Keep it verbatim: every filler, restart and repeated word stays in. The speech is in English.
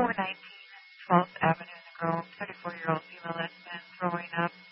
four nineteen twelfth Avenue in the Grove, thirty-four-year-old female that's been throwing up.